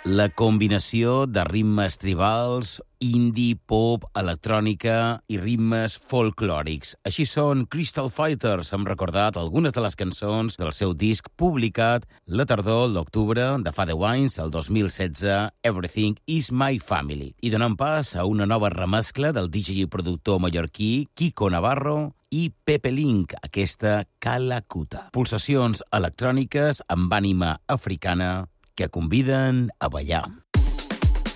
La combinació de ritmes tribals, indie, pop, electrònica i ritmes folclòrics. Així són Crystal Fighters. Hem recordat algunes de les cançons del seu disc publicat la tardor, l'octubre, de fa 10 anys, el 2016, Everything is My Family. I donem pas a una nova remescla del DJ i productor mallorquí Kiko Navarro i Pepe Link, aquesta Calacuta. Pulsacions electròniques amb ànima africana que conviden a ballar.